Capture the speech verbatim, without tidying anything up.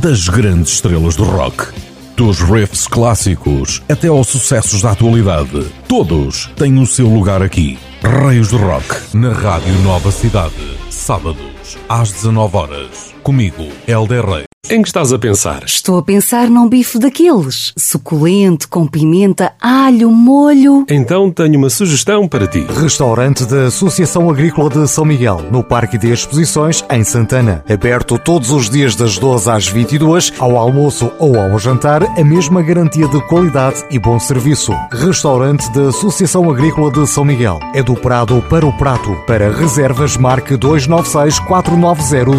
das grandes estrelas do rock. Dos riffs clássicos até aos sucessos da atualidade, todos têm o seu lugar aqui. Reis do Rock, na Rádio Nova Cidade, sábados às dezanove horas. Comigo, Hélder Reis. Em que estás a pensar? Estou a pensar num bife daqueles, suculento, com pimenta, alho, molho. Então tenho uma sugestão para ti. Restaurante da Associação Agrícola de São Miguel, no Parque de Exposições, em Santana. Aberto todos os dias das doze às vinte e duas, ao almoço ou ao jantar, a mesma garantia de qualidade e bom serviço. Restaurante da Associação Agrícola de São Miguel. É do Prado para o Prato. Para reservas, marque dois nove seis, quatro nove zero